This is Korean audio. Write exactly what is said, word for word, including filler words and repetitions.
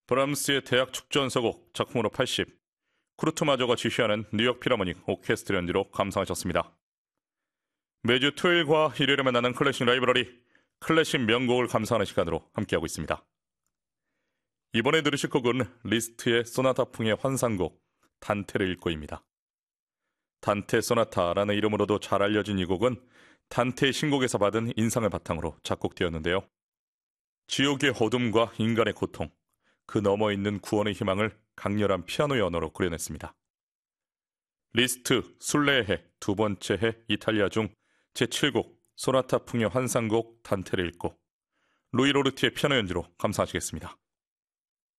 브람스의 대학 축전서곡 작품으로 팔십, 쿠르트마저가 지휘하는 뉴욕 필하모닉 오케스트라 연주로 감상하셨습니다. 매주 토요일과 일요일에 만나는 클래식 라이브러리, 클래식 명곡을 감상하는 시간으로 함께하고 있습니다. 이번에 들으실 곡은 리스트의 소나타풍의 환상곡 단테를 읽고입니다. 단테 소나타라는 이름으로도 잘 알려진 이 곡은 단테의 신곡에서 받은 인상을 바탕으로 작곡되었는데요. 지옥의 어둠과 인간의 고통, 그 너머 있는 구원의 희망을 강렬한 피아노의 언어로 그려냈습니다. 리스트 순례의 해, 두 번째 해 이탈리아 중 제칠 곡 소나타 풍의 환상곡 단테를 읽고 루이 로르티의 피아노 연주로 감상하시겠습니다.